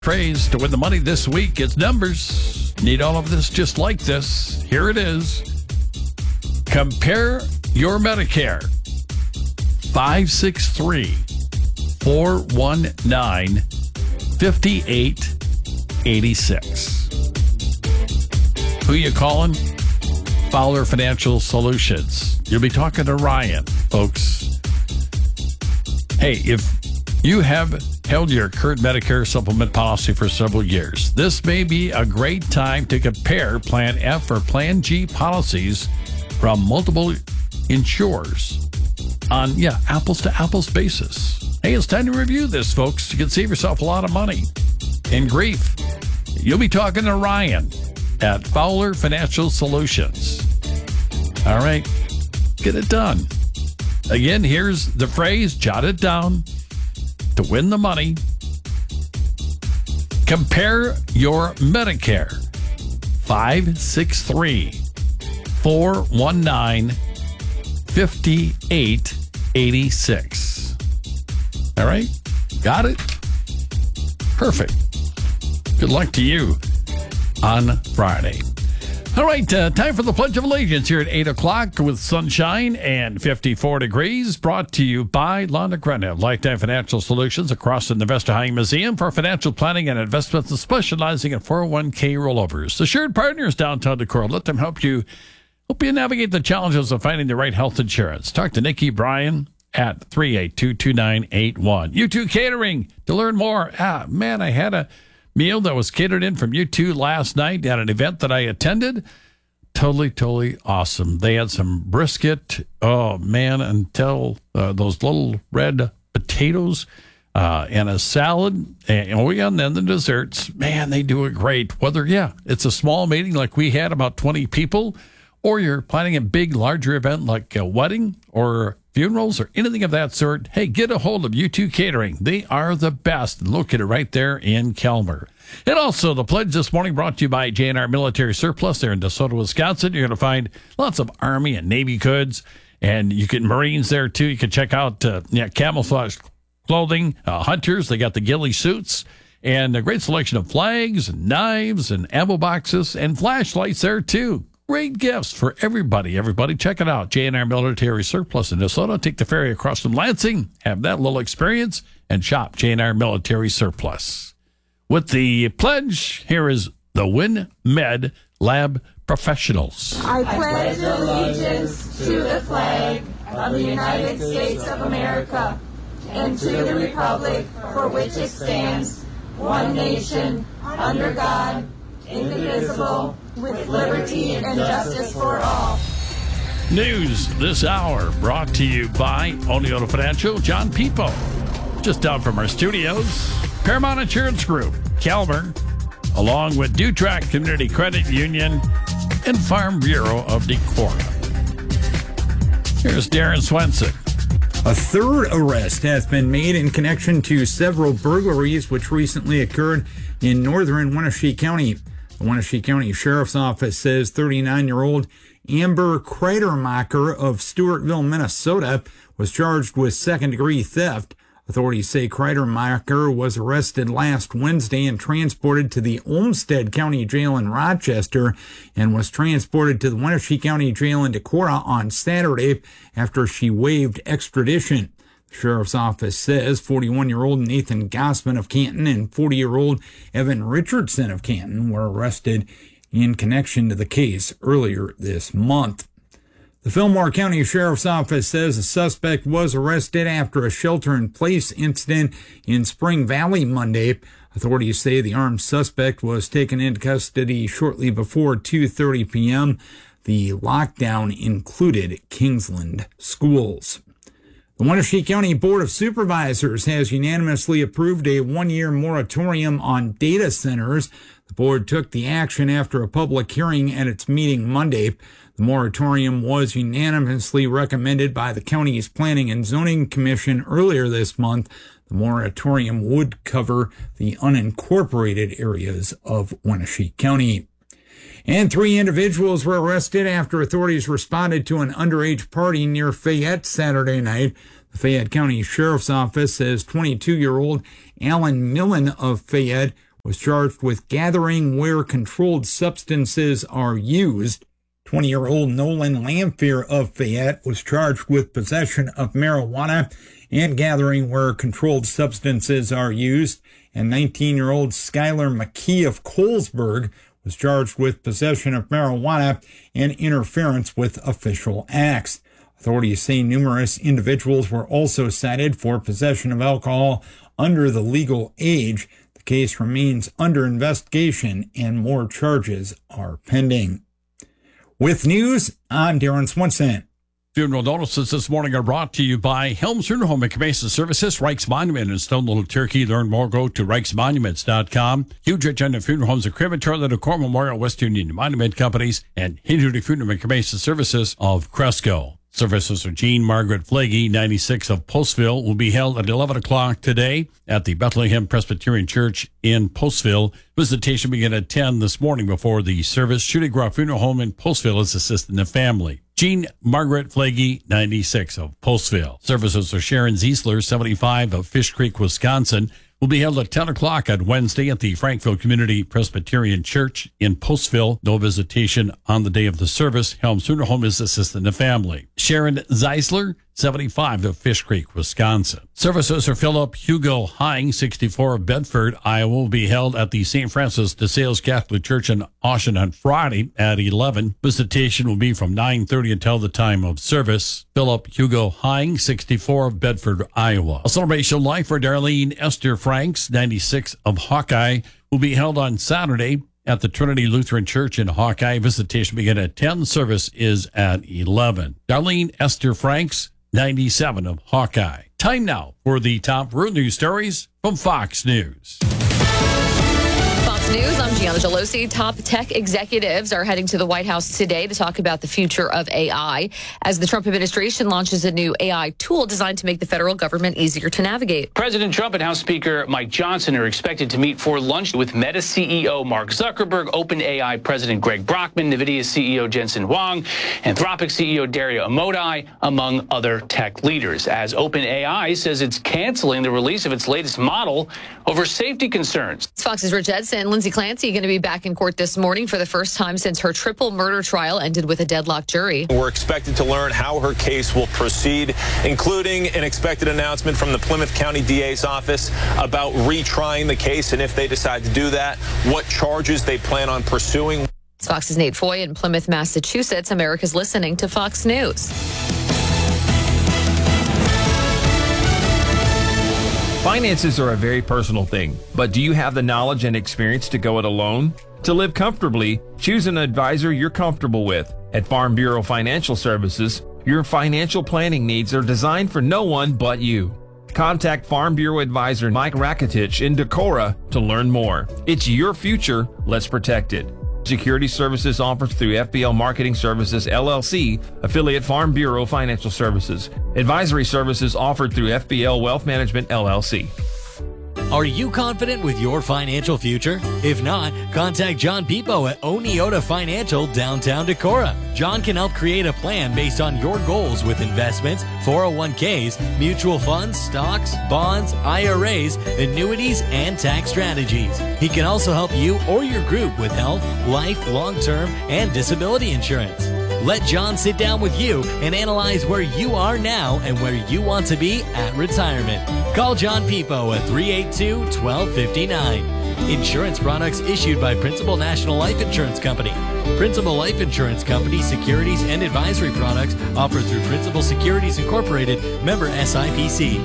Phrase to win the money this week. It's numbers. Need all of this just like this. Here it is. Compare your Medicare. 563-419-5886. Who you calling? Fowler Financial Solutions. You'll be talking to Ryan, folks. Hey, if you have held your current Medicare supplement policy for several years, this may be a great time to compare Plan F or Plan G policies from multiple insurers on, apples-to-apples basis. Hey, it's time to review this, folks. You can save yourself a lot of money and grief. You'll be talking to Ryan at Fowler Financial Solutions. All right, get it done. Again, here's the phrase, jot it down. To win the money, compare your Medicare. 563-419-5886. All right? Got it? Perfect. Good luck to you on Friday. All right, time for the Pledge of Allegiance here at 8 o'clock with sunshine and 54 degrees. Brought to you by Londa Grenna, Lifetime Financial Solutions across the Investor High Museum for financial planning and investments and specializing in 401k rollovers. Assured Partners downtown Decorah. Let them help you navigate the challenges of finding the right health insurance. Talk to Nikki Bryan at 382-2981. U2 Catering to learn more. I had a meal that was catered in from U2 last night at an event that I attended. Totally awesome. They had some brisket. Oh, man, until those little red potatoes and a salad. And then the desserts. Man, they do it great. Whether, it's a small meeting like we had, about 20 people, or you're planning a big, larger event like a wedding or funerals or anything of that sort, hey, get a hold of U2 Catering. They are the best, located right there in Kelmer. And also, the Pledge this morning brought to you by J&R Military Surplus there in DeSoto, Wisconsin. You're going to find lots of Army and Navy goods, and you get Marines there, too. You can check out camouflage clothing, hunters. They got the ghillie suits, and a great selection of flags and knives and ammo boxes and flashlights there, too. Great gifts for everybody. Everybody, check it out. J&R Military Surplus in DeSoto. Take the ferry across from Lansing. Have that little experience and shop J&R Military Surplus. With the Pledge, here is the WinMed Lab Professionals. I pledge allegiance to the flag of the United States of America and to the republic for which it stands, one nation, under God, indivisible, with liberty and justice for all. News this hour brought to you by Oneota Financial, John Pipo. Just down from our studios, Paramount Insurance Group, Kelmer, along with Dutrack Community Credit Union and Farm Bureau of Decorah. Here's Darren Swenson. A third arrest has been made in connection to several burglaries which recently occurred in northern Wenatchee County. The Wenatchee County Sheriff's Office says 39-year-old Amber Kreidermacher of Stewartville, Minnesota, was charged with second-degree theft. Authorities say Kreidermacher was arrested last Wednesday and transported to the Olmsted County Jail in Rochester and was transported to the Wenatchee County Jail in Decorah on Saturday after she waived extradition. The Sheriff's Office says 41-year-old Nathan Gossman of Canton and 40-year-old Evan Richardson of Canton were arrested in connection to the case earlier this month. The Fillmore County Sheriff's Office says a suspect was arrested after a shelter-in-place incident in Spring Valley Monday. Authorities say the armed suspect was taken into custody shortly before 2:30 p.m. The lockdown included Kingsland schools. The Wenatchee County Board of Supervisors has unanimously approved a one-year moratorium on data centers. The board took the action after a public hearing at its meeting Monday. The moratorium was unanimously recommended by the county's Planning and Zoning Commission earlier this month. The moratorium would cover the unincorporated areas of Wenatchee County. And 3 individuals were arrested after authorities responded to an underage party near Fayette Saturday night. The Fayette County Sheriff's Office says 22-year-old Alan Millen of Fayette was charged with gathering where controlled substances are used. 20-year-old Nolan Lamphere of Fayette was charged with possession of marijuana and gathering where controlled substances are used. And 19-year-old Skylar McKee of Colesburg was charged with possession of marijuana and interference with official acts. Authorities say numerous individuals were also cited for possession of alcohol under the legal age. The case remains under investigation and more charges are pending. With news, I'm Darren Swenson. Funeral notices this morning are brought to you by Helms Funeral Home and Cremation Services, Reich's Monument in Stone Little Turkey. Learn more, go to reichsmonuments.com. Huge Agenda Funeral Homes and Crematory, the Decor Memorial, Western Union Monument Companies, and Hindu Funeral and Cremation Services of Cresco. Services of Jean Margaret Flagey, 96 of Postville, will be held at 11 o'clock today at the Bethlehem Presbyterian Church in Postville. Visitation began at 10 this morning before the service. Shooting Grove Funeral Home in Postville is assisting the family. Jean Margaret Flagey, 96 of Postville. Services of Sharon Ziesler, 75 of Fish Creek, Wisconsin, will be held at 10 o'clock on Wednesday at the Frankville Community Presbyterian Church in Postville. No visitation on the day of the service. Helms Funeral Home is assisting the family. Sharon Zeisler, 75 of Fish Creek, Wisconsin. Services for Philip Hugo Hine, 64 of Bedford, Iowa, will be held at the St. Francis de Sales Catholic Church in Ocean on Friday at 11. Visitation will be from 9:30 until the time of service. Philip Hugo Hine, 64 of Bedford, Iowa. A celebration of life for Darlene Esther Franks, 96 of Hawkeye, will be held on Saturday at the Trinity Lutheran Church in Hawkeye. Visitation begin at 10. Service is at 11. Darlene Esther Franks, 97 of Hawkeye. Time now for the top rural news stories from Fox News. Fox News, I'm Gianna Gelosi. Top tech executives are heading to the White House today to talk about the future of AI as the Trump administration launches a new AI tool designed to make the federal government easier to navigate. President Trump and House Speaker Mike Johnson are expected to meet for lunch with Meta CEO Mark Zuckerberg, OpenAI President Greg Brockman, NVIDIA CEO Jensen Huang, Anthropic CEO Dario Amodei, among other tech leaders, as OpenAI says it's canceling the release of its latest model over safety concerns. Fox's Rich Edson. Lindsay Clancy going to be back in court this morning for the first time since her triple murder trial ended with a deadlocked jury. We're expected to learn how her case will proceed, including an expected announcement from the Plymouth County DA's office about retrying the case, and if they decide to do that, what charges they plan on pursuing. It's Fox's Nate Foy in Plymouth, Massachusetts. America's listening to Fox News. Finances are a very personal thing, but do you have the knowledge and experience to go it alone? To live comfortably, choose an advisor you're comfortable with. At Farm Bureau Financial Services, your financial planning needs are designed for no one but you. Contact Farm Bureau Advisor Mike Rakitich in Decorah to learn more. It's your future, let's protect it. Security services offered through FBL Marketing Services, LLC, affiliate Farm Bureau Financial Services. Advisory services offered through FBL Wealth Management, LLC. Are you confident with your financial future? If not, contact John Pipo at Oneota Financial, downtown Decorah. John can help create a plan based on your goals with investments, 401ks, mutual funds, stocks, bonds, IRAs, annuities, and tax strategies. He can also help you or your group with health, life, long-term, and disability insurance. Let John sit down with you and analyze where you are now and where you want to be at retirement. Call John Pipo at 382-1259. Insurance products issued by Principal National Life Insurance Company. Principal Life Insurance Company securities and advisory products offered through Principal Securities Incorporated, member SIPC.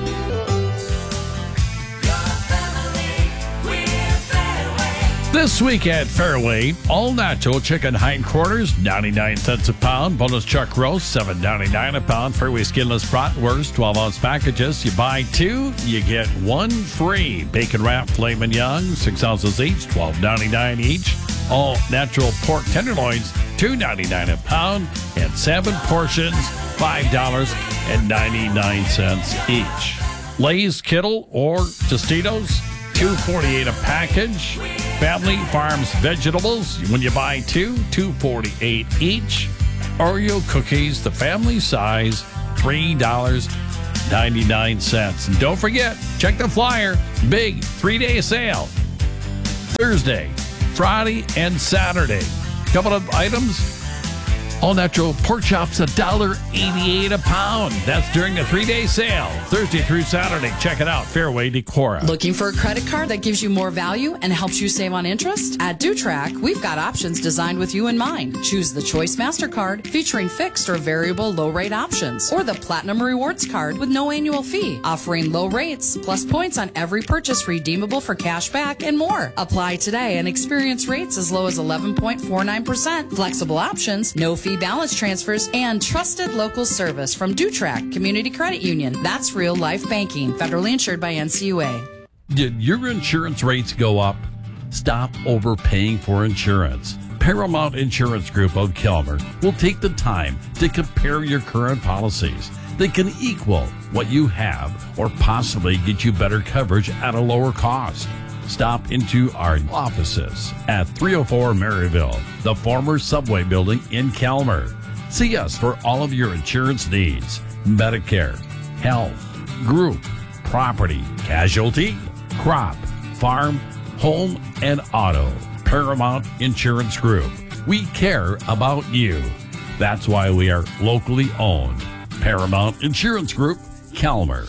This week at Fairway, all natural chicken hindquarters, 99 cents a pound. Bonus chuck roast, $7.99 a pound. Fairway skinless bratwurst, 12-ounce packages. You buy two, you get one free. Bacon wrap filet mignon, 6 ounces each, $12.99 each. All natural pork tenderloins, $2.99 a pound. And 7 portions, $5.99 each. Lay's, Kittle, or Tostitos, $2.48 a package. Family Farms vegetables, when you buy two, $2.48 each. Oreo cookies, the family size, $3.99. And don't forget, check the flyer, big 3-day sale. Thursday, Friday, and Saturday. Couple of items. All natural pork chops, $1.88 a pound. That's during the 3-day sale, Thursday through Saturday. Check it out, Fairway Decorah. Looking for a credit card that gives you more value and helps you save on interest? At DuTrack, we've got options designed with you in mind. Choose the Choice MasterCard featuring fixed or variable low rate options, or the Platinum Rewards card with no annual fee, offering low rates plus points on every purchase redeemable for cash back and more. Apply today and experience rates as low as 11.49%. Flexible options, no fee balance transfers, and trusted local service from DuTrack Community Credit Union. That's real life banking. Federally insured by NCUA. Did your insurance rates go up? Stop overpaying for insurance. Paramount Insurance Group of Kelmer will take the time to compare your current policies. They can equal what you have or possibly get you better coverage at a lower cost. Stop into our offices at 304 Maryville, the former Subway building in Kelmer. See us for all of your insurance needs: Medicare, health, group, property, casualty, crop, farm, home, and auto. Paramount Insurance Group. We care about you. That's why we are locally owned. Paramount Insurance Group, Kelmer.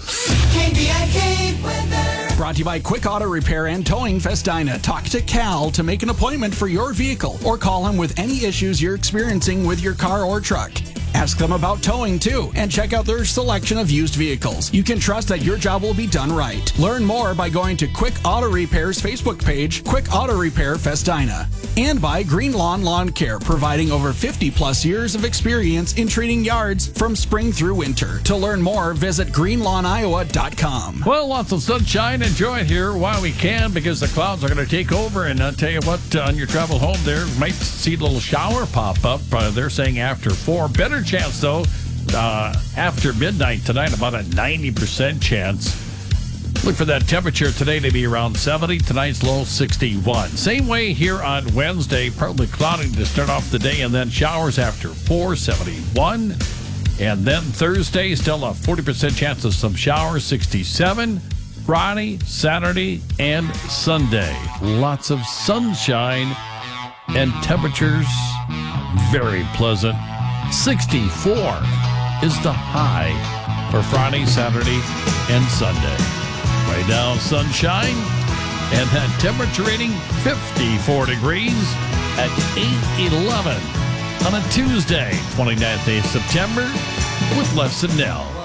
KBIK weather. Brought to you by Quick Auto Repair and Towing Festina. Talk to Cal to make an appointment for your vehicle or call him with any issues you're experiencing with your car or truck. Ask them about towing too and check out their selection of used vehicles. You can trust that your job will be done right. Learn more by going to Quick Auto Repair's Facebook page, Quick Auto Repair Festina. And by Green Lawn Lawn Care, providing over 50 plus years of experience in treating yards from spring through winter. To learn more, visit greenlawniowa.com. Well, lots of sunshine. Enjoy it here while we can, because the clouds are going to take over. And I'll tell you what, on your travel home there, might see a little shower pop up. They're saying after 4. Better chance, though, after midnight tonight, about a 90% chance. Look for that temperature today to be around 70. Tonight's low 61. Same way here on Wednesday, probably cloudy to start off the day, and then showers after 4, 71. And then Thursday, still a 40% chance of some showers, 67. Friday, Saturday, and Sunday. Lots of sunshine and temperatures very pleasant. 64 is the high for Friday, Saturday, and Sunday. Right now, sunshine, and that temperature rating 54 degrees at 8:11 on a Tuesday, 29th day of September, with Les and Nell.